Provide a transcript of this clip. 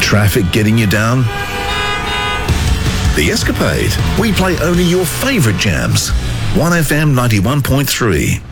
Traffic getting you down? The Escapade. We play only your favourite jams. 1FM 91.3.